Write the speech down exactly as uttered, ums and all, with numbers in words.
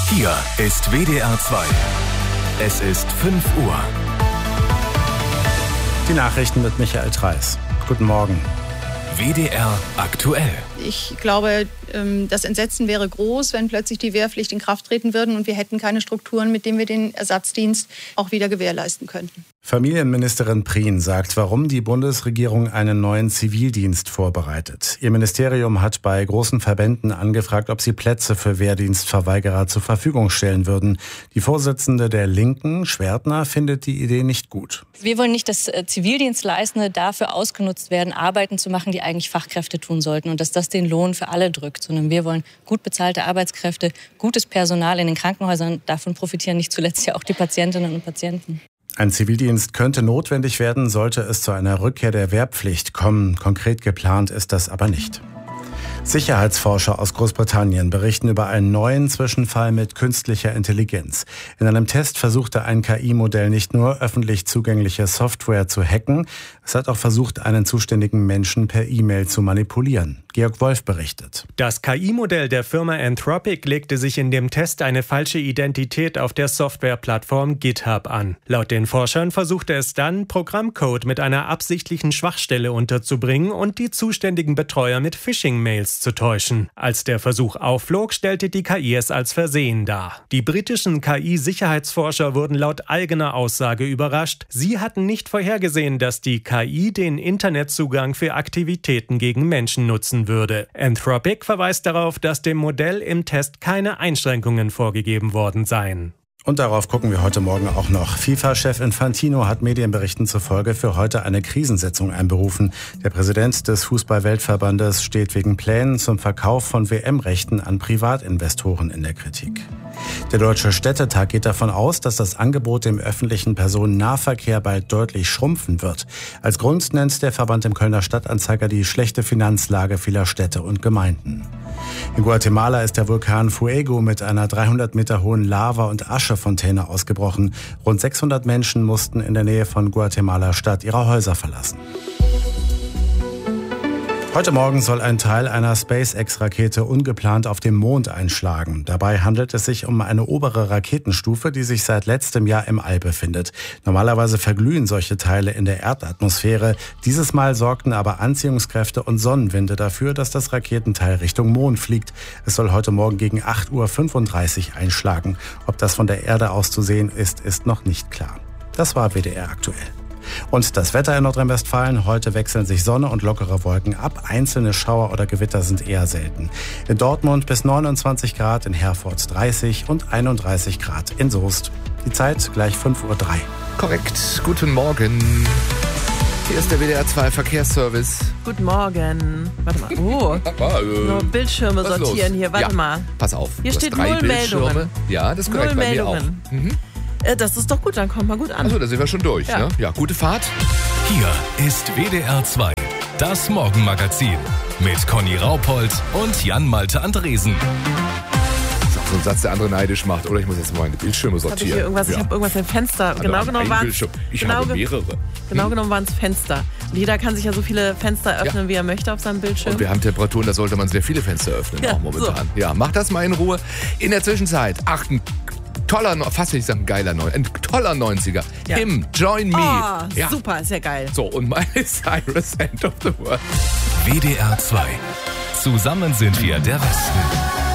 Hier ist W D R zwei. Es ist fünf Uhr. Die Nachrichten mit Michael Treis. Guten Morgen. W D R aktuell. Ich glaube, das Entsetzen wäre groß, wenn plötzlich die Wehrpflicht in Kraft treten würde und wir hätten keine Strukturen, mit denen wir den Ersatzdienst auch wieder gewährleisten könnten. Familienministerin Prien sagt, warum die Bundesregierung einen neuen Zivildienst vorbereitet. Ihr Ministerium hat bei großen Verbänden angefragt, ob sie Plätze für Wehrdienstverweigerer zur Verfügung stellen würden. Die Vorsitzende der Linken, Schwertner, findet die Idee nicht gut. Wir wollen nicht, dass Zivildienstleistende dafür ausgenutzt werden, Arbeiten zu machen, die eigentlich Fachkräfte tun sollten und dass das den Lohn für alle drückt, sondern wir wollen gut bezahlte Arbeitskräfte, gutes Personal in den Krankenhäusern. Davon profitieren nicht zuletzt ja auch die Patientinnen und Patienten. Ein Zivildienst könnte notwendig werden, sollte es zu einer Rückkehr der Wehrpflicht kommen. Konkret geplant ist das aber nicht. Sicherheitsforscher aus Großbritannien berichten über einen neuen Zwischenfall mit künstlicher Intelligenz. In einem Test versuchte ein K I-Modell nicht nur öffentlich zugängliche Software zu hacken, es hat auch versucht, einen zuständigen Menschen per E-Mail zu manipulieren. Georg Wolf berichtet. Das K I-Modell der Firma Anthropic legte sich in dem Test eine falsche Identität auf der Softwareplattform GitHub an. Laut den Forschern versuchte es dann, Programmcode mit einer absichtlichen Schwachstelle unterzubringen und die zuständigen Betreuer mit Phishing-Mails zu täuschen. Als der Versuch aufflog, stellte die K I es als Versehen dar. Die britischen K I-Sicherheitsforscher wurden laut eigener Aussage überrascht. Sie hatten nicht vorhergesehen, dass die K I den Internetzugang für Aktivitäten gegen Menschen nutzen würde. Anthropic verweist darauf, dass dem Modell im Test keine Einschränkungen vorgegeben worden seien. Und darauf gucken wir heute Morgen auch noch. FIFA-Chef Infantino hat Medienberichten zufolge für heute eine Krisensitzung einberufen. Der Präsident des Fußball-Weltverbandes steht wegen Plänen zum Verkauf von W M-Rechten an Privatinvestoren in der Kritik. Der Deutsche Städtetag geht davon aus, dass das Angebot im öffentlichen Personennahverkehr bald deutlich schrumpfen wird. Als Grund nennt der Verband im Kölner Stadtanzeiger die schlechte Finanzlage vieler Städte und Gemeinden. In Guatemala ist der Vulkan Fuego mit einer dreihundert Meter hohen Lava- und Aschefontäne ausgebrochen. Rund sechshundert Menschen mussten in der Nähe von Guatemala-Stadt ihre Häuser verlassen. Heute Morgen soll ein Teil einer SpaceX-Rakete ungeplant auf dem Mond einschlagen. Dabei handelt es sich um eine obere Raketenstufe, die sich seit letztem Jahr im All befindet. Normalerweise verglühen solche Teile in der Erdatmosphäre. Dieses Mal sorgten aber Anziehungskräfte und Sonnenwinde dafür, dass das Raketenteil Richtung Mond fliegt. Es soll heute Morgen gegen acht Uhr fünfunddreißig einschlagen. Ob das von der Erde aus zu sehen ist, ist noch nicht klar. Das war W D R aktuell. Und das Wetter in Nordrhein-Westfalen. Heute wechseln sich Sonne und lockere Wolken ab. Einzelne Schauer oder Gewitter sind eher selten. In Dortmund bis neunundzwanzig Grad, in Herford dreißig und einunddreißig Grad in Soest. Die Zeit gleich fünf Uhr drei. Korrekt. Guten Morgen. Hier ist der W D R zwei Verkehrsservice. Guten Morgen. Warte mal. Oh, nur Bildschirme sortieren hier. Warte ja, mal. Pass auf. Hier du steht hast drei null Bildschirme. Meldungen. Ja, das ist korrekt. Null bei mir auch. Meldungen. Mhm. Das ist doch gut, dann kommt man gut an. Achso, da sind wir schon durch. Ja. Ne? Ja, gute Fahrt. Hier ist W D R zwei, das Morgenmagazin mit Conny Raupold und Jan-Malte Andresen. Das ist auch so ein Satz, der andere neidisch macht. Oder ich muss jetzt mal meine Bildschirme sortieren. Hab ich hier irgendwas, ja. ich habe irgendwas im Fenster. Also genau genommen waren es Ich genau habe ge- mehrere. Genau Hm. genommen waren es Fenster. Und jeder kann sich ja so viele Fenster öffnen, Ja. wie er möchte auf seinem Bildschirm. Und wir haben Temperaturen, da sollte man sehr viele Fenster öffnen, Ja, auch momentan. so. Ja, mach das mal in Ruhe. In der Zwischenzeit, achten. Toller, fast will ich sagen, geiler Neu, ein toller neunziger. Ja. Him, Join Me. Oh, ja. super, ist ja geil. So, und Miley Cyrus, End of the World. W D R zwei. Zusammen sind wir der Westen.